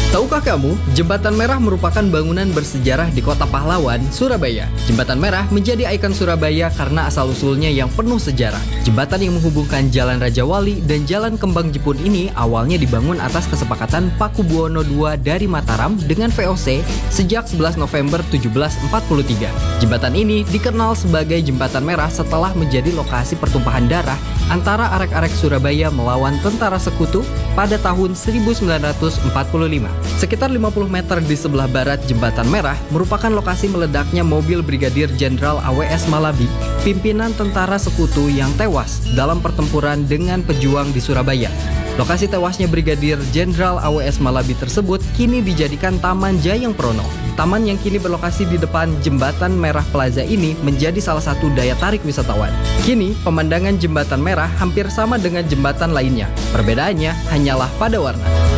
Tahukah kamu, Jembatan Merah merupakan bangunan bersejarah di Kota Pahlawan, Surabaya. Jembatan Merah menjadi ikon Surabaya karena asal-usulnya yang penuh sejarah. Jembatan yang menghubungkan Jalan Raja Wali dan Jalan Kembang Jepun ini awalnya dibangun atas kesepakatan Pakubuwono II dari Mataram dengan VOC sejak 11 November 1743. Jembatan ini dikenal sebagai Jembatan Merah setelah menjadi lokasi pertumpahan darah antara arek-arek Surabaya melawan tentara sekutu pada tahun 1945. Sekitar 50 meter di sebelah barat Jembatan Merah merupakan lokasi meledaknya mobil Brigadir Jenderal AWS Malabi, pimpinan tentara sekutu yang tewas dalam pertempuran dengan pejuang di Surabaya. Lokasi tewasnya Brigadir Jenderal AWS Malabi tersebut kini dijadikan Taman Jayang Prono. Taman yang kini berlokasi di depan Jembatan Merah Plaza ini menjadi salah satu daya tarik wisatawan. Kini, pemandangan Jembatan Merah hampir sama dengan jembatan lainnya. Perbedaannya hanyalah pada warna.